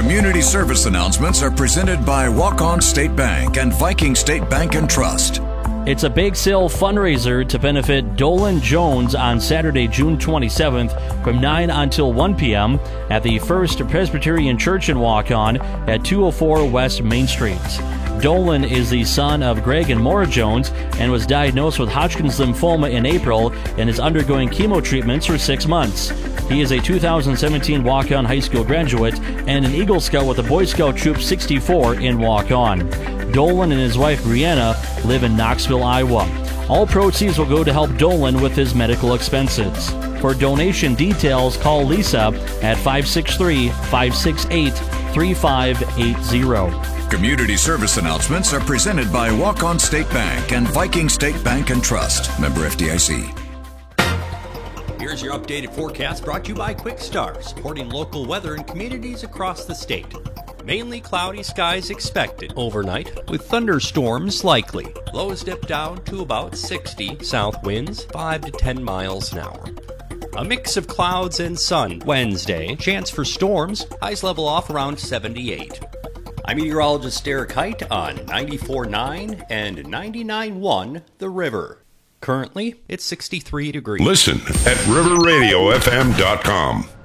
Community service announcements are presented by Walk-On State Bank and Viking State Bank and Trust. It's a bake sale fundraiser to benefit Dolan Jones on Saturday, June 27th from 9 until 1 p.m. at the First Presbyterian Church in Waukon at 204 West Main Street. Dolan is the son of Greg and Maura Jones and was diagnosed with Hodgkin's lymphoma in April and is undergoing chemo treatments for 6 months. He is a 2017 Waukon High School graduate and an Eagle Scout with the Boy Scout Troop 64 in Waukon. Dolan and his wife Brianna live in Knoxville, Iowa. All proceeds will go to help Dolan with his medical expenses. For donation details, call Lisa at 563-568-3580. Community service announcements are presented by Walk-On State Bank and Viking State Bank and Trust. Member FDIC. Here's your updated forecast brought to you by Quick Star, supporting local weather in communities across the state. Mainly cloudy skies expected overnight, with thunderstorms likely. Lows dip down to about 60, south winds 5 to 10 miles an hour. A mix of clouds and sun Wednesday. Chance for storms, highs level off around 78. I'm meteorologist Derek Height on 94.9 and 99.1 The River. Currently, it's 63 degrees. Listen at riverradiofm.com.